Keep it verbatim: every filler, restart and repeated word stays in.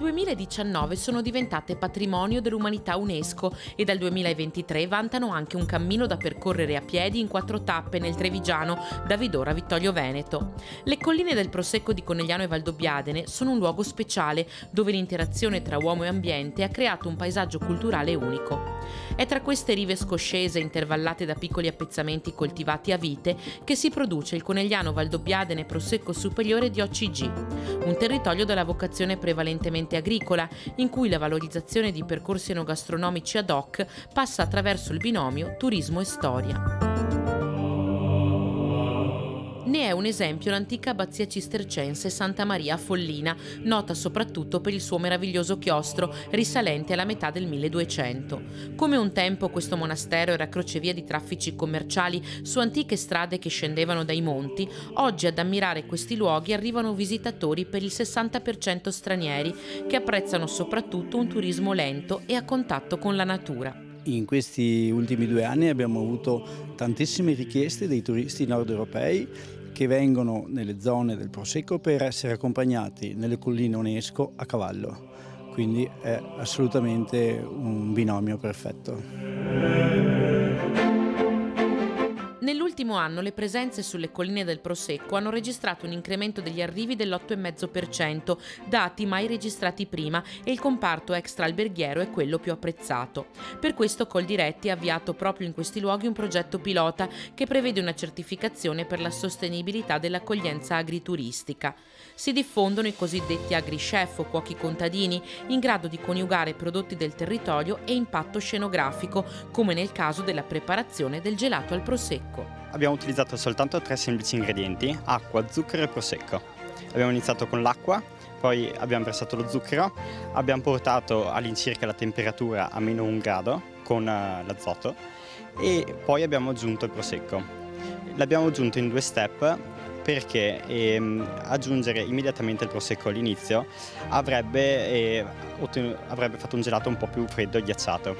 duemiladiciannove sono diventate patrimonio dell'umanità UNESCO e dal duemilaventitré vantano anche un cammino da percorrere a piedi in quattro tappe nel Trevigiano, da Vidora a Vittorio Veneto. Le colline del Prosecco di Conegliano e Valdobbiadene sono un luogo speciale dove l'interazione tra uomo e ambiente ha creato un paesaggio culturale unico. È tra queste rive scoscese intervallate da piccoli appezzamenti coltivati a vite che si produce il Conegliano Valdobbiadene Prosecco Superiore di O C G, un territorio dalla vocazione prevalentemente agricola, in cui la valorizzazione di percorsi enogastronomici ad hoc passa attraverso il binomio turismo e storia. Ne è un esempio l'antica abbazia cistercense Santa Maria a Follina, nota soprattutto per il suo meraviglioso chiostro risalente alla metà del milleduecento. Come un tempo questo monastero era crocevia di traffici commerciali su antiche strade che scendevano dai monti, oggi ad ammirare questi luoghi arrivano visitatori per il sessanta per cento stranieri, che apprezzano soprattutto un turismo lento e a contatto con la natura. In questi ultimi due anni abbiamo avuto tantissime richieste dei turisti nord europei che vengono nelle zone del Prosecco per essere accompagnati nelle colline UNESCO a cavallo, quindi è assolutamente un binomio perfetto. Nell'ultimo anno le presenze sulle colline del Prosecco hanno registrato un incremento degli arrivi dell'otto virgola cinque per cento, dati mai registrati prima, e il comparto extra-alberghiero è quello più apprezzato. Per questo Coldiretti ha avviato proprio in questi luoghi un progetto pilota che prevede una certificazione per la sostenibilità dell'accoglienza agrituristica. Si diffondono i cosiddetti agri-chef o cuochi contadini, in grado di coniugare prodotti del territorio e impatto scenografico, come nel caso della preparazione del gelato al Prosecco. Abbiamo utilizzato soltanto tre semplici ingredienti: acqua, zucchero e prosecco. Abbiamo iniziato con l'acqua, poi abbiamo versato lo zucchero, abbiamo portato all'incirca la temperatura a meno un grado con uh, l'azoto e poi abbiamo aggiunto il prosecco. L'abbiamo aggiunto in due step perché ehm, aggiungere immediatamente il prosecco all'inizio avrebbe, eh, ottenu- avrebbe fatto un gelato un po' più freddo e ghiacciato.